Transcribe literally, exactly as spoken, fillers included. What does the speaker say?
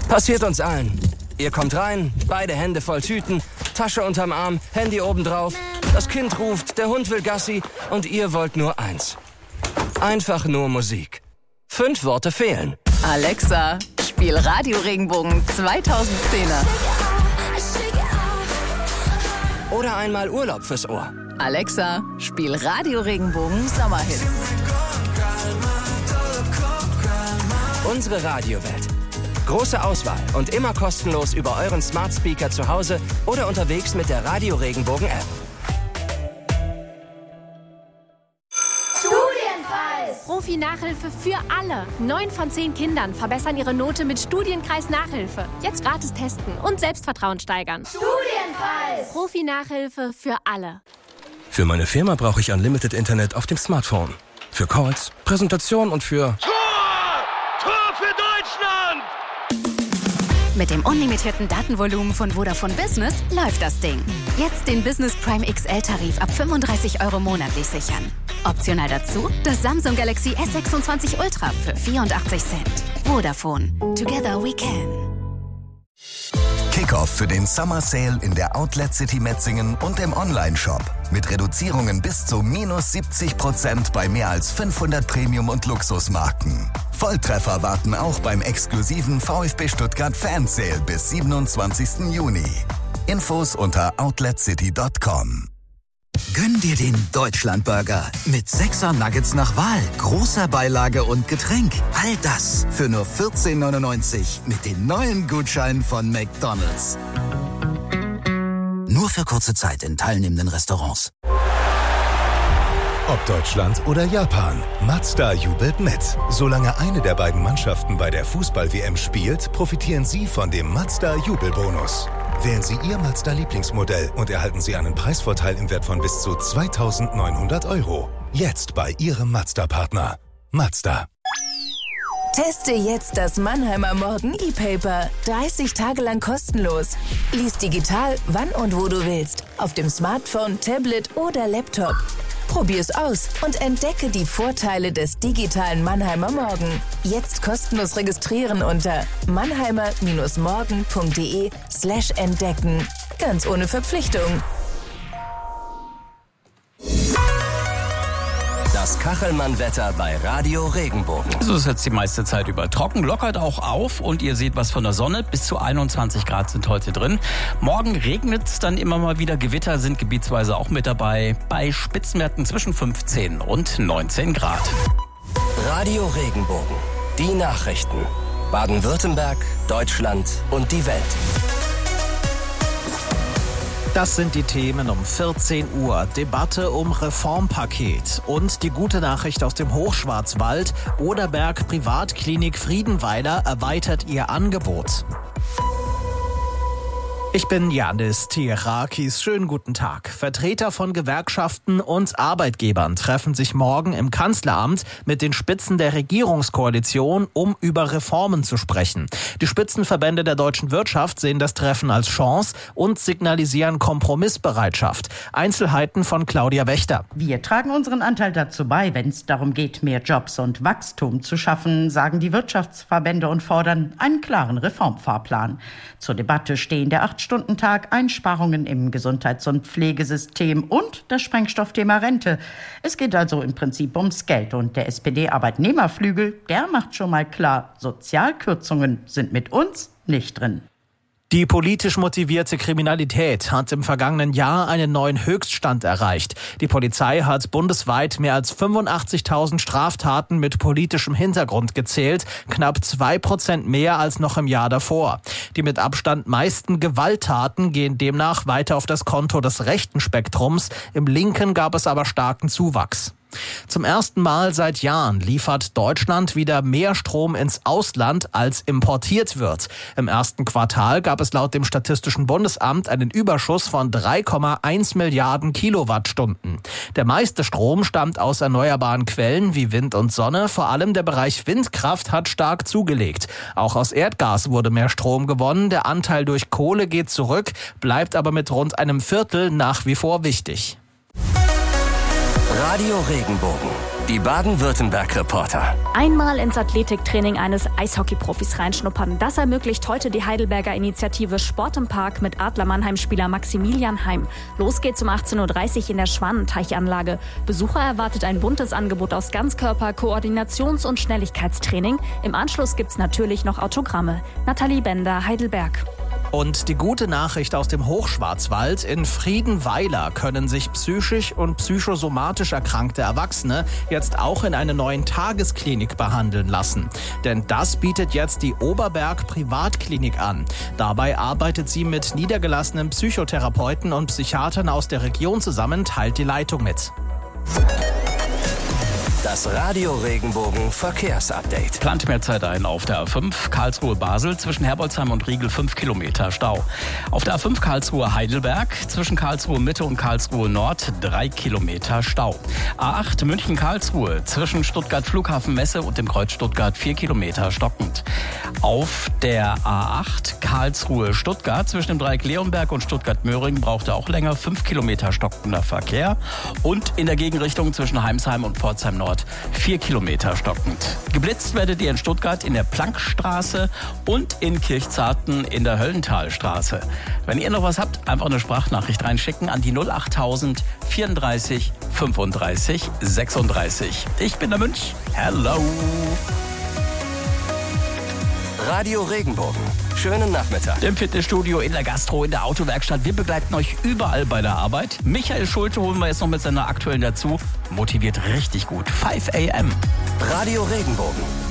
Passiert uns allen. Ihr kommt rein, beide Hände voll Tüten, Tasche unterm Arm, Handy obendrauf. Das Kind ruft, der Hund will Gassi und ihr wollt nur eins. Einfach nur Musik. Fünf Worte fehlen. Alexa, spiel Radio Regenbogen zweitausendzehner. Oder einmal Urlaub fürs Ohr. Alexa, spiel Radio Regenbogen Sommerhits. Unsere Radiowelt. Große Auswahl und immer kostenlos über euren Smart Speaker zu Hause oder unterwegs mit der Radio Regenbogen App. Studienpreis! Profi-Nachhilfe für alle. Neun von zehn Kindern verbessern ihre Note mit Studienkreis Nachhilfe. Jetzt gratis testen und Selbstvertrauen steigern. Studienpreis! Profi-Nachhilfe für alle. Für meine Firma brauche ich Unlimited Internet auf dem Smartphone. Für Calls, Präsentation und für... Tor! Tor für Deutschland! Mit dem unlimitierten Datenvolumen von Vodafone Business läuft das Ding. Jetzt den Business Prime X L-Tarif ab fünfunddreißig Euro monatlich sichern. Optional dazu das Samsung Galaxy S sechsundzwanzig Ultra für vierundachtzig Cent. Vodafone. Together we can. Kickoff für den Summer Sale in der Outlet City Metzingen und im Online-Shop. Mit Reduzierungen bis zu minus siebzig Prozent bei mehr als fünfhundert Premium- und Luxusmarken. Volltreffer warten auch beim exklusiven VfB Stuttgart Fan Sale bis siebenundzwanzigsten Juni. Infos unter outlet city punkt com. Gönn dir den Deutschlandburger mit sechser Nuggets nach Wahl, großer Beilage und Getränk. All das für nur vierzehn neunundneunzig mit den neuen Gutscheinen von McDonald's. Nur für kurze Zeit in teilnehmenden Restaurants. Ob Deutschland oder Japan, Mazda jubelt mit. Solange eine der beiden Mannschaften bei der Fußball-W M spielt, profitieren Sie von dem Mazda-Jubelbonus. Wählen Sie Ihr Mazda-Lieblingsmodell und erhalten Sie einen Preisvorteil im Wert von bis zu zweitausendneunhundert Euro. Jetzt bei Ihrem Mazda-Partner. Mazda. Teste jetzt das Mannheimer Morgen E-Paper. dreißig Tage lang kostenlos. Lies digital, wann und wo du willst. Auf dem Smartphone, Tablet oder Laptop. Probier's aus und entdecke die Vorteile des digitalen Mannheimer Morgen. Jetzt kostenlos registrieren unter mannheimer-morgen.de slash entdecken. Ganz ohne Verpflichtung. Das Kachelmann-Wetter bei Radio Regenbogen. Es ist jetzt die meiste Zeit über trocken, lockert auch auf und ihr seht was von der Sonne. Bis zu einundzwanzig Grad sind heute drin. Morgen regnet es dann immer mal wieder. Gewitter sind gebietsweise auch mit dabei. Bei Spitzenwerten zwischen fünfzehn und neunzehn Grad. Radio Regenbogen. Die Nachrichten. Baden-Württemberg, Deutschland und die Welt. Das sind die Themen um vierzehn Uhr. Debatte um Reformpaket und die gute Nachricht aus dem Hochschwarzwald. Oderberg Privatklinik Friedenweiler erweitert ihr Angebot. Ich bin Janis Tierakis. Schönen guten Tag. Vertreter von Gewerkschaften und Arbeitgebern treffen sich morgen im Kanzleramt mit den Spitzen der Regierungskoalition, um über Reformen zu sprechen. Die Spitzenverbände der deutschen Wirtschaft sehen das Treffen als Chance und signalisieren Kompromissbereitschaft. Einzelheiten von Claudia Wächter. Wir tragen unseren Anteil dazu bei, wenn es darum geht, mehr Jobs und Wachstum zu schaffen, sagen die Wirtschaftsverbände und fordern einen klaren Reformfahrplan. Zur Debatte stehen der acht-Stunden-Tag, Einsparungen im Gesundheits- und Pflegesystem und das Sprengstoffthema Rente. Es geht also im Prinzip ums Geld und der S P D-Arbeitnehmerflügel, der macht schon mal klar, Sozialkürzungen sind mit uns nicht drin. Die politisch motivierte Kriminalität hat im vergangenen Jahr einen neuen Höchststand erreicht. Die Polizei hat bundesweit mehr als fünfundachtzigtausend Straftaten mit politischem Hintergrund gezählt, knapp zwei Prozent mehr als noch im Jahr davor. Die mit Abstand meisten Gewalttaten gehen demnach weiter auf das Konto des rechten Spektrums. Im linken gab es aber starken Zuwachs. Zum ersten Mal seit Jahren liefert Deutschland wieder mehr Strom ins Ausland, als importiert wird. Im ersten Quartal gab es laut dem Statistischen Bundesamt einen Überschuss von drei Komma eins Milliarden Kilowattstunden. Der meiste Strom stammt aus erneuerbaren Quellen wie Wind und Sonne. Vor allem der Bereich Windkraft hat stark zugelegt. Auch aus Erdgas wurde mehr Strom gewonnen. Der Anteil durch Kohle geht zurück, bleibt aber mit rund einem Viertel nach wie vor wichtig. Radio Regenbogen, die Baden-Württemberg-Reporter. Einmal ins Athletiktraining eines Eishockey-Profis reinschnuppern. Das ermöglicht heute die Heidelberger Initiative Sport im Park mit Adler Mannheim-Spieler Maximilian Heim. Los geht's um achtzehn Uhr dreißig in der Schwanenteiche-Anlage. Besucher erwartet ein buntes Angebot aus Ganzkörper-, Koordinations- und Schnelligkeitstraining. Im Anschluss gibt's natürlich noch Autogramme. Nathalie Bender, Heidelberg. Und die gute Nachricht aus dem Hochschwarzwald: In Friedenweiler können sich psychisch und psychosomatisch erkrankte Erwachsene jetzt auch in einer neuen Tagesklinik behandeln lassen. Denn das bietet jetzt die Oberberg Privatklinik an. Dabei arbeitet sie mit niedergelassenen Psychotherapeuten und Psychiatern aus der Region zusammen, teilt die Leitung mit. Das Radio Regenbogen Verkehrsupdate. Plant mehr Zeit ein auf der A fünf Karlsruhe-Basel zwischen Herbolzheim und Riegel fünf Kilometer Stau. Auf der A fünf Karlsruhe-Heidelberg zwischen Karlsruhe-Mitte und Karlsruhe-Nord drei Kilometer Stau. A acht München-Karlsruhe zwischen Stuttgart-Flughafen-Messe und dem Kreuz Stuttgart vier Kilometer stockend. Auf der A acht Karlsruhe-Stuttgart zwischen dem Dreieck Leonberg und Stuttgart-Möhringen brauchte auch länger fünf Kilometer stockender Verkehr. Und in der Gegenrichtung zwischen Heimsheim und Pforzheim Nord vier Kilometer stockend. Geblitzt werdet ihr in Stuttgart in der Plankstraße und in Kirchzarten in der Höllenthalstraße. Wenn ihr noch was habt, einfach eine Sprachnachricht reinschicken an die null achttausend vierunddreißig fünfunddreißig sechsunddreißig. Ich bin der Münch. Hello. Radio Regenbogen. Schönen Nachmittag. Im Fitnessstudio, in der Gastro, in der Autowerkstatt. Wir begleiten euch überall bei der Arbeit. Michael Schulte holen wir jetzt noch mit seiner aktuellen dazu. Motiviert richtig gut. fünf a m. Radio Regenbogen.